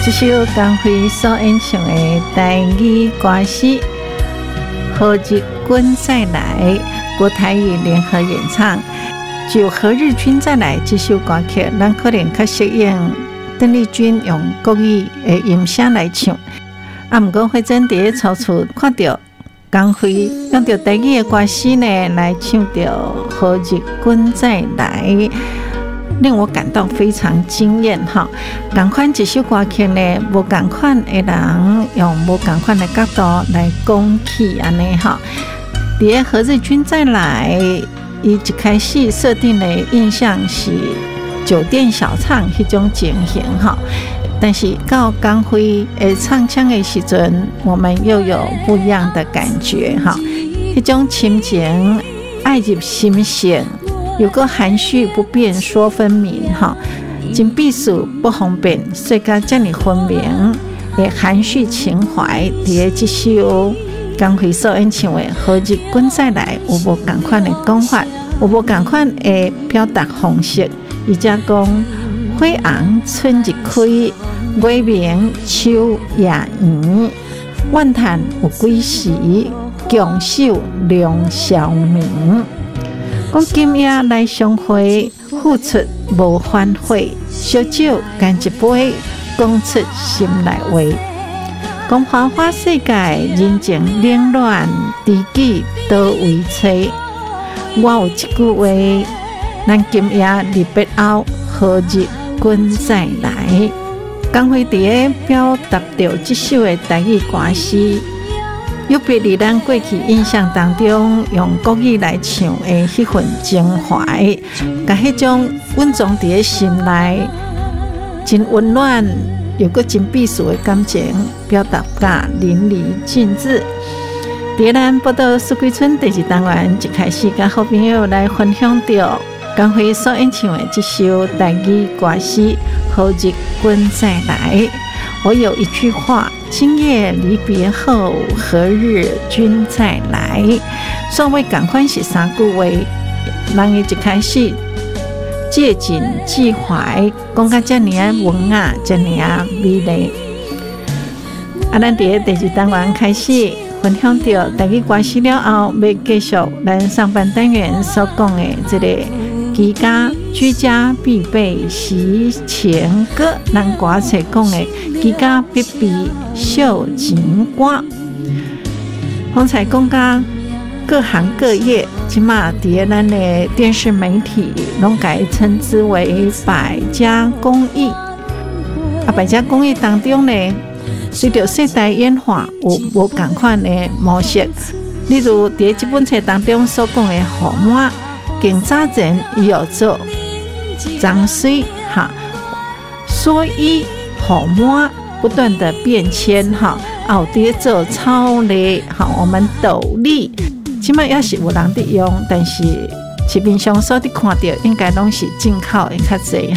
这首江蕙所演唱的台语歌诗《何日君再来》，国台语联合演唱。就《何日君再来》这首歌曲，咱可能较适应邓丽君用国语的音声来唱。不过慧珍在草厝看到江蕙用着台语的歌诗呢，来唱着《何日君再来》。令我感到非常惊艳哈！同款一首歌曲呢，无同款的人用无同款的角度来讲起安尼哈。伫个《何日君再来》，伊一开始设定的印象是酒店小唱迄种情形哈，但是到江蕙唱腔的时阵，我们又有不一样的感觉哈。迄种亲情爱入心弦。有个含蓄不便说分明哈，真避暑不方便，所以甲这么分明的含蓄情怀，伫这首江蕙所演唱的《何日君再来》，有无同款的讲法，有无同款的表达方式。伊则讲花红春日开，月明秋夜圆，怨叹有几时，强手良宵暝。讲今夜来相会，付出无反悔，烧酒干一杯，讲出心内话。讲花花世界，人情冷暖，知己多为妻。我有一句话，咱今夜日别后，何日君再来？江蕙伫个表达着这首的台语歌诗。又别离咱过去印象当中用国语来唱的迄份情怀，甲迄种稳藏伫个心内，真温暖又搁真避暑的感情，表达甲淋漓尽致。伫咱报道四季春第2单元一开始，甲好朋友来分享着江蕙所演唱的这首台语歌诗《何日君再来》。我有一句话，今夜离别后，何日君再来？所谓同款是三句话，人伊一开始借景寄怀，讲到这么文雅，这么美丽。咱伫第2单元开始分享到台语歌诗了后，要继续咱上半单元所讲的这个。居家必备习情歌，咱歌册讲的居家必备秀情歌。方才讲到各行各业，即马伫咱的电视媒体拢改称之为百家公益。百家公益当中呢，随着世代演化，有无同款的模式。例如伫这本册当中所讲的号码。更早前伊有做脏水哈，所以号码不断的变迁哈，有伫做草类哈，我们斗笠，即摆也是有人伫用，但是市面上所伫看到应该拢是进口的较侪。